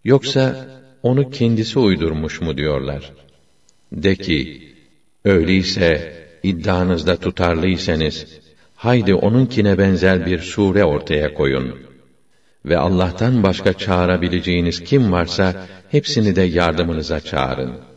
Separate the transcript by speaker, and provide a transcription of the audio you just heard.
Speaker 1: Yoksa onu kendisi uydurmuş mu diyorlar. De ki, öyleyse iddianızda tutarlıysanız, haydi onunkine benzer bir sure ortaya koyun. Ve Allah'tan başka çağırabileceğiniz kim varsa, hepsini de yardımınıza çağırın.